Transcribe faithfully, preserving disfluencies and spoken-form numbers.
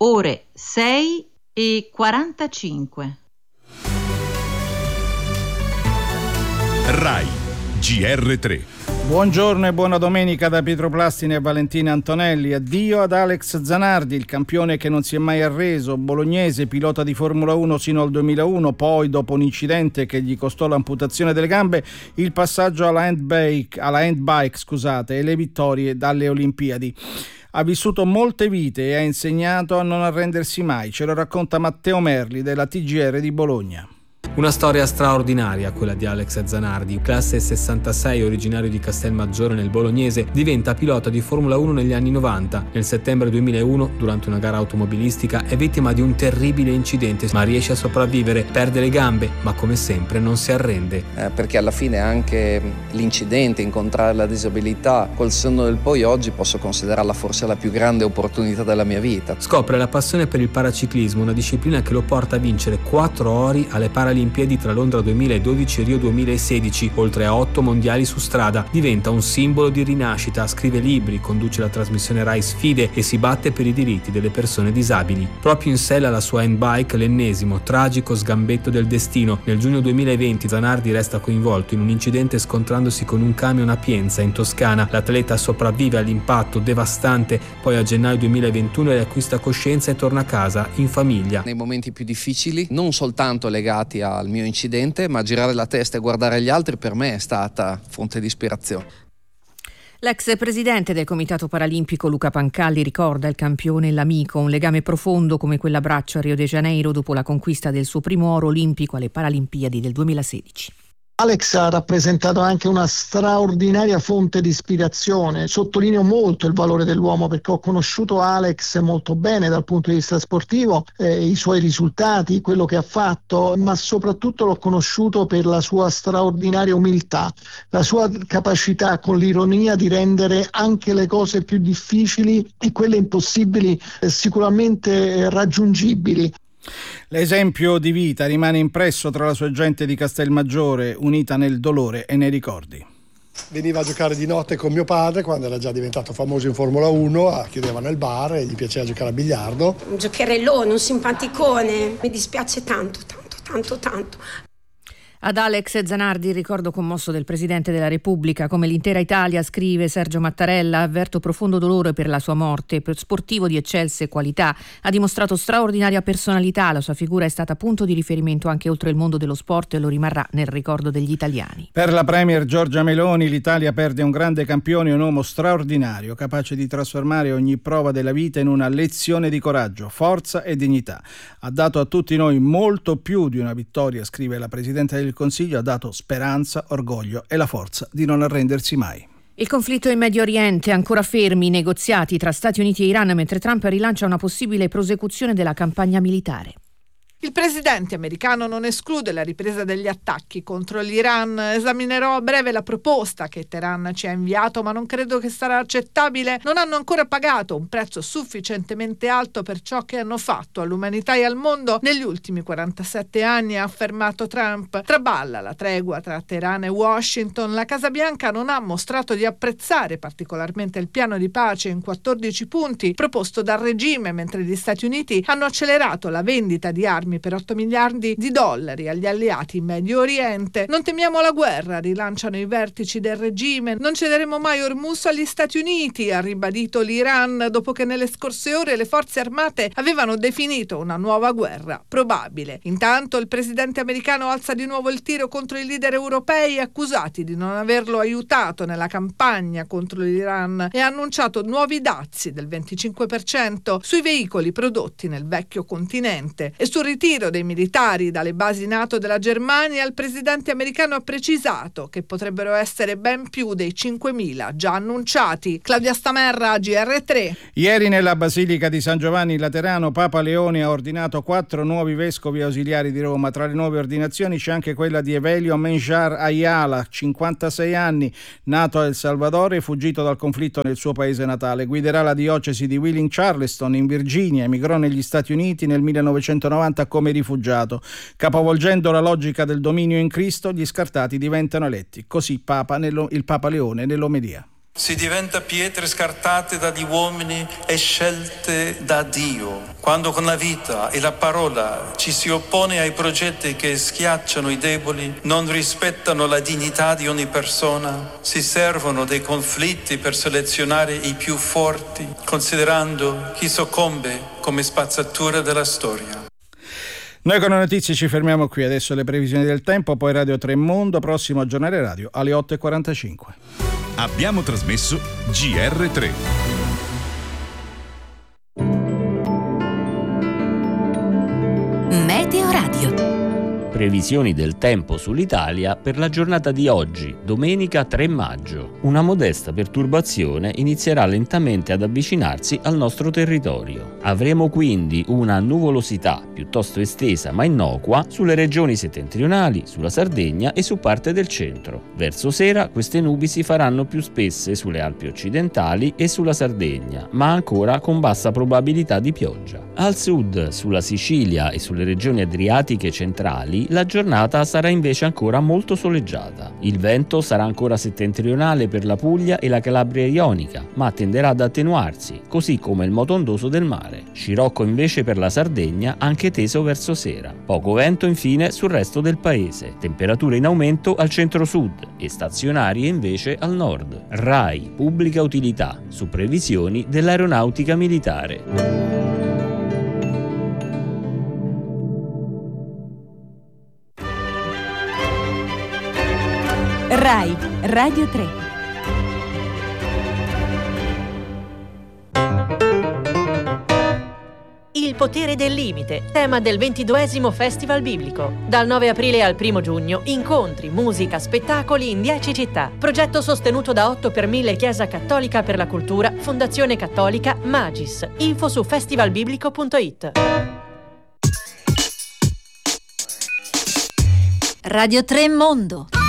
ore sei e quarantacinque. Rai G R tre. Buongiorno e buona domenica da Pietro Plastini e Valentina Antonelli. Addio ad Alex Zanardi, il campione che non si è mai arreso, bolognese, pilota di Formula uno sino al duemilauno, poi dopo un incidente che gli costò l'amputazione delle gambe, il passaggio alla handbike, alla handbike scusate, e le vittorie dalle Olimpiadi. Ha vissuto molte vite e ha insegnato a non arrendersi mai, ce lo racconta Matteo Merli della T G R di Bologna. Una storia straordinaria quella di Alex Zanardi, classe sessantasei, originario di Castelmaggiore nel Bolognese, diventa pilota di Formula uno negli anni novanta. Nel settembre duemilauno, durante una gara automobilistica, è vittima di un terribile incidente, ma riesce a sopravvivere, perde le gambe, ma come sempre non si arrende. Eh, perché alla fine anche l'incidente, incontrare la disabilità, col senno del poi oggi posso considerarla forse la più grande opportunità della mia vita. Scopre la passione per il paraciclismo, una disciplina che lo porta a vincere quattro ori alle Paralimpiadi tra Londra duemiladodici e Rio duemilasedici, oltre a otto mondiali su strada. Diventa un simbolo di rinascita, scrive libri, conduce la trasmissione Rai Sfide e si batte per i diritti delle persone disabili. Proprio in sella alla sua handbike, l'ennesimo tragico sgambetto del destino. Nel giugno duemilaventi Zanardi resta coinvolto in un incidente scontrandosi con un camion a Pienza, in Toscana. L'atleta sopravvive all'impatto devastante, poi a gennaio duemilaventuno riacquista coscienza e torna a casa in famiglia. Nei momenti più difficili, non soltanto legati al mio incidente, ma girare la testa e guardare gli altri per me è stata fonte di ispirazione. L'ex presidente del Comitato Paralimpico Luca Pancalli ricorda il campione e l'amico, un legame profondo come quell'abbraccio a Rio de Janeiro dopo la conquista del suo primo oro olimpico alle Paralimpiadi del duemilasedici. Alex ha rappresentato anche una straordinaria fonte di ispirazione. Sottolineo molto il valore dell'uomo perché ho conosciuto Alex molto bene dal punto di vista sportivo, eh, i suoi risultati, quello che ha fatto, ma soprattutto l'ho conosciuto per la sua straordinaria umiltà, la sua capacità con l'ironia di rendere anche le cose più difficili e quelle impossibili eh, sicuramente eh, raggiungibili. L'esempio di vita rimane impresso tra la sua gente di Castelmaggiore, unita nel dolore e nei ricordi. Veniva a giocare di notte con mio padre quando era già diventato famoso in Formula uno, chiudeva nel bar e gli piaceva giocare a biliardo. Un giocherellone, un simpaticone, mi dispiace tanto, tanto, tanto, tanto. Ad Alex Zanardi il ricordo commosso del Presidente della Repubblica. Come l'intera Italia, scrive Sergio Mattarella, avverto profondo dolore per la sua morte. Sportivo di eccelse qualità, ha dimostrato straordinaria personalità. La sua figura è stata punto di riferimento anche oltre il mondo dello sport e lo rimarrà nel ricordo degli italiani. Per la Premier Giorgia Meloni, l'Italia perde un grande campione, un uomo straordinario, capace di trasformare ogni prova della vita in una lezione di coraggio, forza e dignità. Ha dato a tutti noi molto più di una vittoria, scrive la Presidente del Consiglio, ha dato speranza, orgoglio e la forza di non arrendersi mai. Il conflitto in Medio Oriente, ancora fermi i negoziati tra Stati Uniti e Iran mentre Trump rilancia una possibile prosecuzione della campagna militare. Il presidente americano non esclude la ripresa degli attacchi contro l'Iran. Esaminerò a breve la proposta che Teheran ci ha inviato, ma non credo che sarà accettabile. Non hanno ancora pagato un prezzo sufficientemente alto per ciò che hanno fatto all'umanità e al mondo negli ultimi quarantasette anni, ha affermato Trump. Traballa la tregua tra Teheran e Washington. La Casa Bianca non ha mostrato di apprezzare particolarmente il piano di pace in quattordici punti proposto dal regime, mentre gli Stati Uniti hanno accelerato la vendita di armi per otto miliardi di dollari agli alleati in Medio Oriente. Non temiamo la guerra, rilanciano i vertici del regime. Non cederemo mai Hormuz agli Stati Uniti, ha ribadito l'Iran dopo che nelle scorse ore le forze armate avevano definito una nuova guerra probabile. Intanto il presidente americano alza di nuovo il tiro contro i leader europei accusati di non averlo aiutato nella campagna contro l'Iran e ha annunciato nuovi dazi del venticinque per cento sui veicoli prodotti nel vecchio continente. E sul ritiro dei militari dalle basi NATO della Germania, il presidente americano ha precisato che potrebbero essere ben più dei cinquemila già annunciati. Claudia Stamerra, G R tre. Ieri nella Basilica di San Giovanni Laterano Papa Leone ha ordinato quattro nuovi vescovi ausiliari di Roma. Tra le nuove ordinazioni c'è anche quella di Evelio Menjar Ayala, cinquantasei anni, nato a El Salvador e fuggito dal conflitto nel suo paese natale. Guiderà la diocesi di Wheeling Charleston in Virginia, emigrò negli Stati Uniti nel millenovecentonovanta come rifugiato. Capovolgendo la logica del dominio in Cristo, gli scartati diventano eletti. Così Papa nello, il Papa Leone nell'omelia. Si diventa pietre scartate dagli uomini e scelte da Dio. Quando con la vita e la parola ci si oppone ai progetti che schiacciano i deboli, non rispettano la dignità di ogni persona, si servono dei conflitti per selezionare i più forti, considerando chi soccombe come spazzatura della storia. Noi con le notizie ci fermiamo qui, adesso le previsioni del tempo, poi Radio tre Mondo, prossimo giornale radio alle otto e quarantacinque. Abbiamo trasmesso G R tre. Meteo Radio. Previsioni del tempo sull'Italia per la giornata di oggi, domenica tre maggio. Una modesta perturbazione inizierà lentamente ad avvicinarsi al nostro territorio. Avremo quindi una nuvolosità piuttosto estesa ma innocua sulle regioni settentrionali, sulla Sardegna e su parte del centro. Verso sera queste nubi si faranno più spesse sulle Alpi occidentali e sulla Sardegna, ma ancora con bassa probabilità di pioggia. Al sud, sulla Sicilia e sulle regioni adriatiche centrali, la giornata sarà invece ancora molto soleggiata. Il vento sarà ancora settentrionale per la Puglia e la Calabria ionica, ma tenderà ad attenuarsi, così come il moto ondoso del mare. Scirocco invece per la Sardegna, anche teso verso sera. Poco vento infine sul resto del paese. Temperature in aumento al centro-sud e stazionarie invece al nord. RAI, pubblica utilità, su previsioni dell'aeronautica militare. RAI Radio tre. Il potere del limite, tema del ventiduesimo Festival Biblico. Dal nove aprile al primo giugno, incontri, musica, spettacoli in dieci città. Progetto sostenuto da otto per mille Chiesa Cattolica per la Cultura, Fondazione Cattolica Magis. Info su festivalbiblico punto it. Radio tre Mondo.